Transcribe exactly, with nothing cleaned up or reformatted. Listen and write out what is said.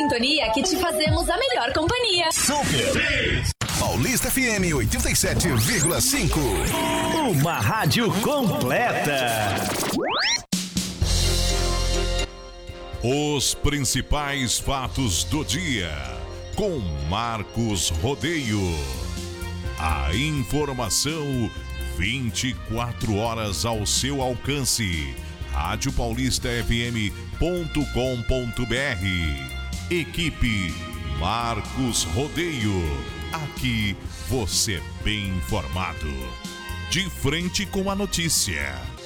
sintonia que te fazemos a melhor companhia. Super Paulista F M oitenta e sete vírgula cinco. Uma rádio completa. Os principais fatos do dia com Marcos Rodeio. A informação vinte e quatro horas ao seu alcance. rádio paulista f m ponto com ponto b r. Equipe Marcos Rodeio. Aqui você bem informado. De frente com a notícia.